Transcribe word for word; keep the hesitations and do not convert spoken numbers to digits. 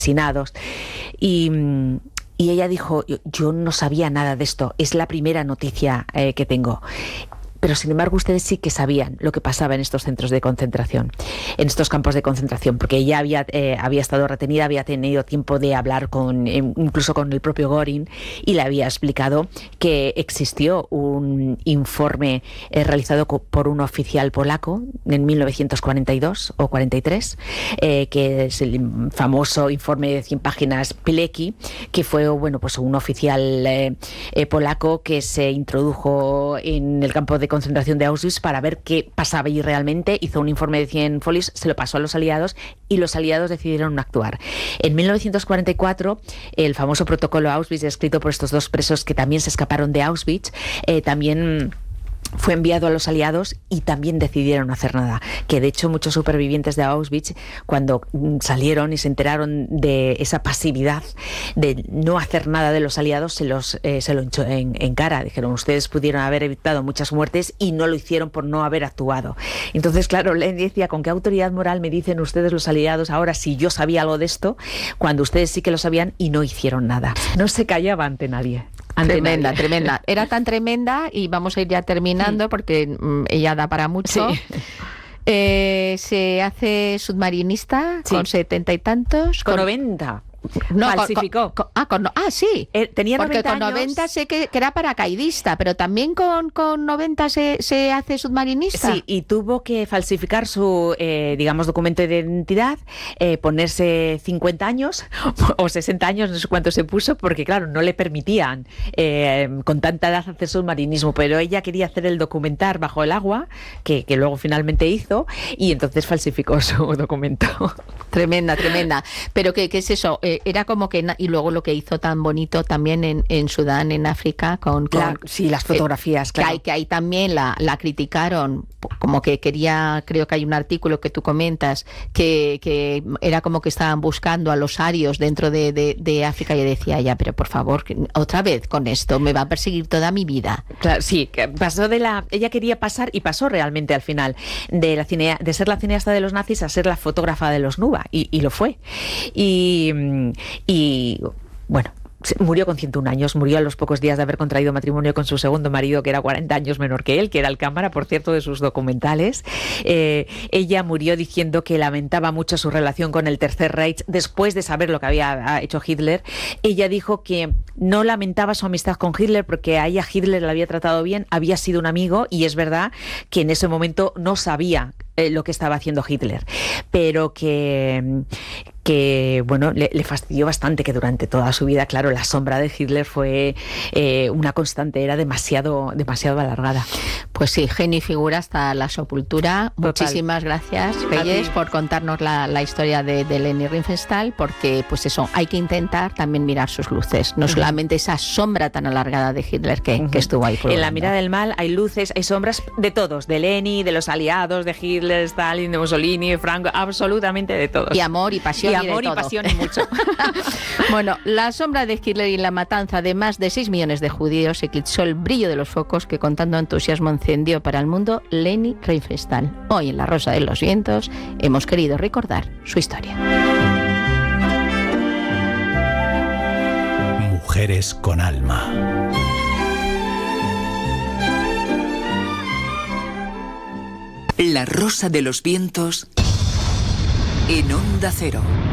asesinados. Y, y ella dijo, yo no sabía nada de esto, es la primera noticia eh, que tengo. Pero sin embargo ustedes sí que sabían lo que pasaba en estos centros de concentración, en estos campos de concentración, porque ella había, eh, había estado retenida, había tenido tiempo de hablar con, eh, incluso con el propio Göring, y le había explicado que existió un informe eh, realizado por un oficial polaco en mil novecientos cuarenta y dos o cuarenta y tres, eh, que es el famoso informe de cien páginas Pilecki, que fue bueno, pues un oficial eh, eh, polaco que se introdujo en el campo de concentración de Auschwitz para ver qué pasaba allí realmente, hizo un informe de cien folios, se lo pasó a los aliados y los aliados decidieron actuar. En mil novecientos cuarenta y cuatro, el famoso protocolo Auschwitz, escrito por estos dos presos que también se escaparon de Auschwitz, eh, también fue enviado a los aliados y también decidieron no hacer nada. Que de hecho muchos supervivientes de Auschwitz, cuando salieron y se enteraron de esa pasividad de no hacer nada de los aliados, se, los, eh, se lo echó en, en cara. Dijeron, ustedes pudieron haber evitado muchas muertes y no lo hicieron por no haber actuado. Entonces, claro, Lenin decía, ¿con qué autoridad moral me dicen ustedes los aliados ahora si yo sabía algo de esto, cuando ustedes sí que lo sabían y no hicieron nada? No se callaba ante nadie. Ante tremenda, nadie. tremenda. Era tan tremenda, y vamos a ir ya terminando, sí, porque mm, ella da para mucho. Sí. Eh, se hace submarinista, sí, con setenta y tantos. Con, con noventa. No, falsificó. Con, con, ah, con, ah, sí. Eh, tenía Porque noventa con años. noventa sé que, que era paracaidista, pero también con, con noventa se, se hace submarinista. Sí, y tuvo que falsificar su, eh, digamos, documento de identidad, eh, ponerse cincuenta años o sesenta años, no sé cuánto se puso, porque claro, no le permitían eh, con tanta edad hacer submarinismo, pero ella quería hacer el documentar bajo el agua, que, que luego finalmente hizo, y entonces falsificó su documento. Tremenda, tremenda. Pero ¿qué, qué es eso? Eh, era como que, y luego lo que hizo tan bonito también en, en Sudán, en África, con, con la, sí, las fotografías, eh, claro. Que, hay, que ahí también la, la criticaron, como que quería, creo que hay un artículo que tú comentas, que, que era como que estaban buscando a los arios dentro de, de, de África, y decía, ya, pero por favor, otra vez con esto, me va a perseguir toda mi vida. Claro, sí, que pasó de la, ella quería pasar, y pasó realmente al final, de, la cinea, de ser la cineasta de los nazis a ser la fotógrafa de los Nuba, y, y lo fue. Y... Y bueno, murió con ciento un años, murió a los pocos días de haber contraído matrimonio con su segundo marido, que era cuarenta años menor que él, que era el cámara, por cierto, de sus documentales. Eh, ella murió diciendo que lamentaba mucho su relación con el Tercer Reich después de saber lo que había hecho Hitler. Ella dijo que no lamentaba su amistad con Hitler porque a ella Hitler la había tratado bien, había sido un amigo, y es verdad que en ese momento no sabía eh, lo que estaba haciendo Hitler, pero que... que bueno, le, le fastidió bastante que durante toda su vida, claro, la sombra de Hitler fue eh, una constante, era demasiado, demasiado alargada. Pues sí, genio y figura hasta la sepultura. Total. Muchísimas gracias, Reyes, por contarnos la, la historia de, de Leni Riefenstahl, porque pues eso, hay que intentar también mirar sus luces, no uh-huh. solamente esa sombra tan alargada de Hitler que, uh-huh. que estuvo ahí. En la mirada del mal hay luces, hay sombras de todos, de Leni, de los aliados, de Hitler, Stalin, de Mussolini, de Franco, absolutamente de todos. Y amor y pasión. Y amor y, y pasión y mucho. Bueno, la sombra de Hitler y la matanza de más de seis millones de judíos eclipsó el brillo de los focos que con tanto entusiasmo encendió para el mundo Leni Riefenstahl. Hoy en La Rosa de los Vientos hemos querido recordar su historia. Mujeres con alma. La Rosa de los Vientos en Onda Cero.